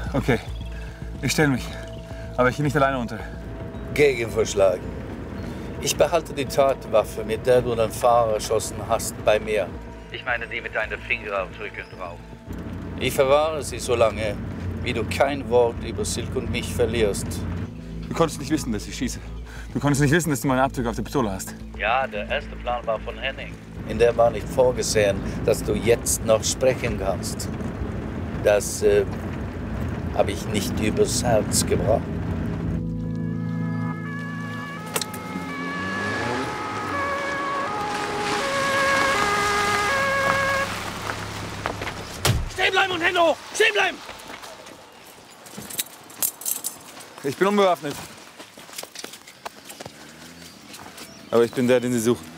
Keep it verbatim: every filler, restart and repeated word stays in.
Okay, ich stelle mich. Aber ich gehe nicht alleine unter. Gegenvorschlag. Ich behalte die Tatwaffe, mit der du den Fahrer erschossen hast, bei mir. Ich meine die mit deinen Fingerabdrücken drauf. Ich verwahre sie so lange, wie du kein Wort über Silke und mich verlierst. Du konntest nicht wissen, dass ich schieße. Du konntest nicht wissen, dass du meine Abdrücke auf der Pistole hast. Ja, der erste Plan war von Henning. In der war nicht vorgesehen, dass du jetzt noch sprechen kannst. Das äh, habe ich nicht übers Herz gebracht. Stehen bleiben und Hände hoch! Stehen bleiben! Ich bin unbewaffnet. Aber ich bin der, den Sie suchen.